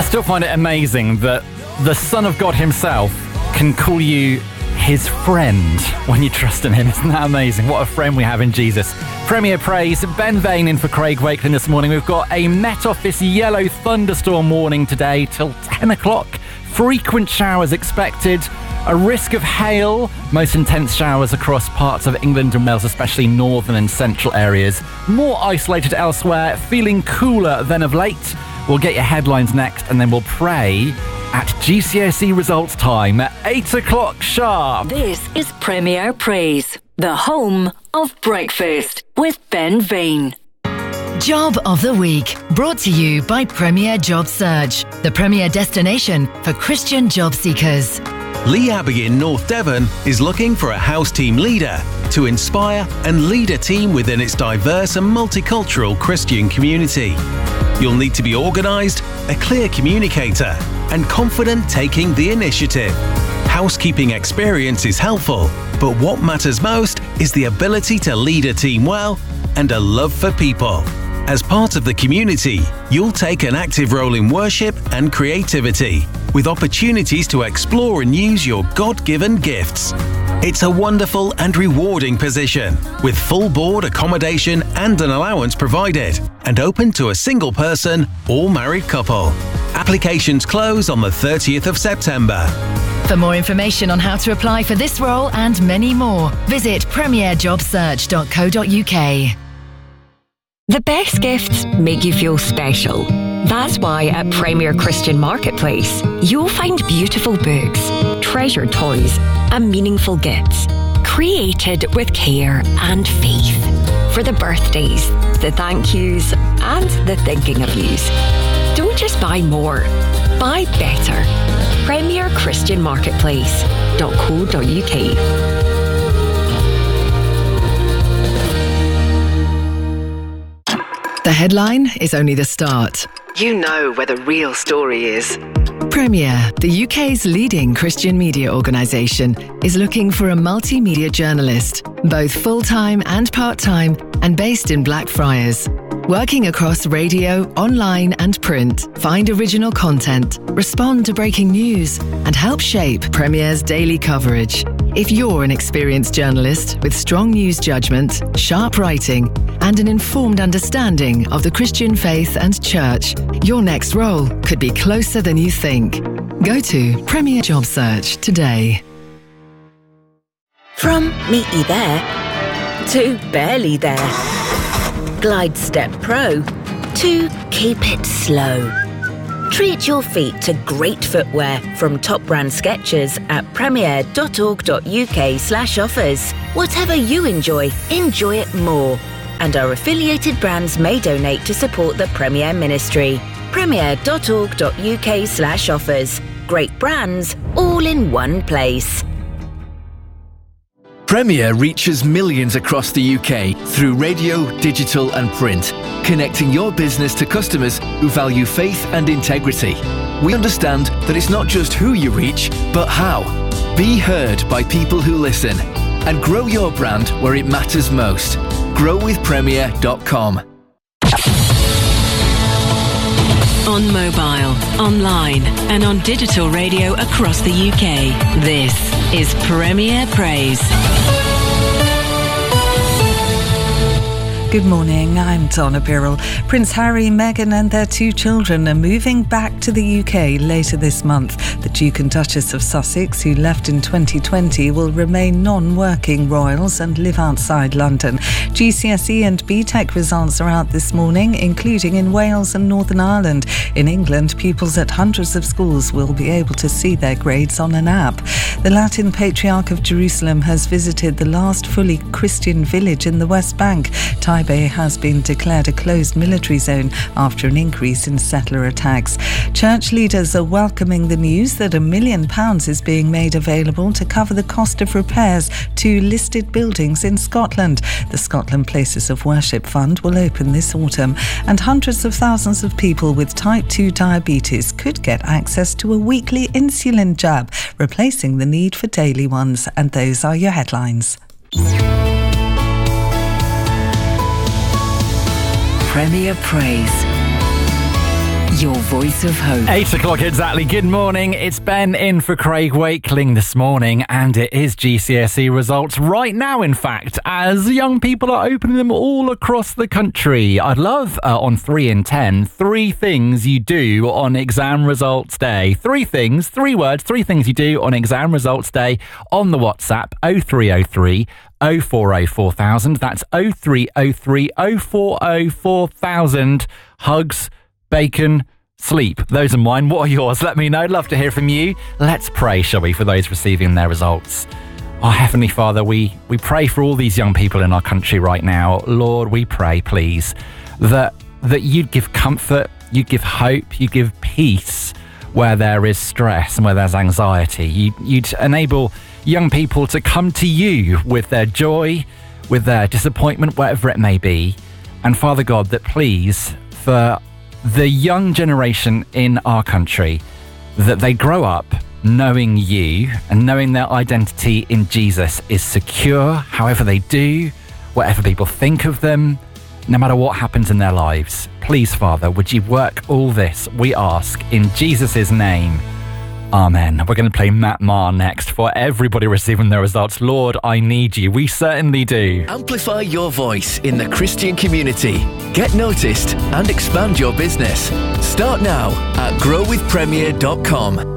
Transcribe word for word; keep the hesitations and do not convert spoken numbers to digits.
still find it amazing that the Son of God himself can call you his friend when you trust in him. Isn't that amazing? What a friend we have in Jesus. Premier Praise, Ben Vane in for Craig Wakelin this morning. We've got a Met Office yellow thunderstorm warning today till ten o'clock. Frequent showers expected. A risk of hail. Most intense showers across parts of England and Wales, especially northern and central areas. More isolated elsewhere. Feeling cooler than of late. We'll get your headlines next, and then we'll pray at G C S E results time at eight o'clock sharp. This is Premier Praise, the home of breakfast with Ben Vane. Job of the Week, brought to you by Premier Job Search, the premier destination for Christian job seekers. Lee Abbey in North Devon is looking for a house team leader to inspire and lead a team within its diverse and multicultural Christian community. You'll need to be organised, a clear communicator, and confident taking the initiative. Housekeeping experience is helpful, but what matters most is the ability to lead a team well and a love for people. As part of the community, you'll take an active role in worship and creativity, with opportunities to explore and use your God-given gifts. It's a wonderful and rewarding position, with full board accommodation and an allowance provided, and open to a single person or married couple. Applications close on the thirtieth of September. For more information on how to apply for this role and many more, visit premier job search dot co dot uk. The best gifts make you feel special. That's why at Premier Christian Marketplace, you'll find beautiful books, treasured toys, and meaningful gifts, created with care and faith. For the birthdays, the thank yous, and the thinking of yous. Don't just buy more, buy better. Premier Christian Marketplace dot co dot uk. The headline is only the start. You know where the real story is. Premier, the U K's leading Christian media organisation, is looking for a multimedia journalist, both full-time and part-time, and based in Blackfriars. Working across radio, online and print, find original content, respond to breaking news, and help shape Premier's daily coverage. If you're an experienced journalist with strong news judgment, sharp writing, and an informed understanding of the Christian faith and church, your next role could be closer than you think. Go to Premier Job Search today. From neatly there to barely there. Glide Step Pro to keep it slow. Treat your feet to great footwear from top brand Skechers at premier dot org dot uk slash offers. Whatever you enjoy, enjoy it more. And our affiliated brands may donate to support the Premier Ministry. premier dot org dot uk slash offers. Great brands, all in one place. Premier reaches millions across the U K through radio, digital and print, connecting your business to customers who value faith and integrity. We understand that it's not just who you reach, but how. Be heard by people who listen and grow your brand where it matters most. grow with premier dot com. On mobile, online and on digital radio across the U K. This is Premier Praise. Good morning, I'm Donna Birrell. Prince Harry, Meghan and their two children are moving back to the U K later this month. The Duke and Duchess of Sussex, who left in twenty twenty, will remain non-working royals and live outside London. G C S E and B TEC results are out this morning, including in Wales and Northern Ireland. In England, pupils at hundreds of schools will be able to see their grades on an app. The Latin Patriarch of Jerusalem has visited the last fully Christian village in the West Bank. Taibeh has been declared a closed military zone after an increase in settler attacks. Church leaders are welcoming the news that a million pounds is being made available to cover the cost of repairs to listed buildings in Scotland. The Scotland Places of Worship Fund will open this autumn, and hundreds of thousands of people with type two diabetes could get access to a weekly insulin jab, replacing the need for daily ones. And those are your headlines. Premier Praise. your voice of hope. Eight o'clock exactly. Good morning. It's Ben in for Craig Wakeling this morning, and it is G C S E results right now, in fact, as young people are opening them all across the country. I'd love uh, on three in ten, three things you do on exam results day. Three things, three words, three things you do on exam results day on the WhatsApp oh three oh three oh four oh four thousand. That's oh three oh three oh four oh four thousand. Hugs, bacon, sleep. Those are mine. What are yours? Let me know. Love to hear from you. Let's pray, shall we, for those receiving their results. Our Heavenly Father, we, we pray for all these young people in our country right now. Lord, we pray, please, that, that you'd give comfort, you'd give hope, you'd give peace where there is stress and where there's anxiety. You, you'd enable young people to come to you with their joy, with their disappointment, whatever it may be. And Father God, that please, for the young generation in our country, that they grow up knowing you and knowing their identity in Jesus is secure, however they do, whatever people think of them, no matter what happens in their lives. Please, Father, would you work all this, we ask, in Jesus' name. Amen. We're going to play Matt Maher next for everybody receiving their results. Lord, I need you. We certainly do. Amplify your voice in the Christian community. Get noticed and expand your business. Start now at grow with premier dot com.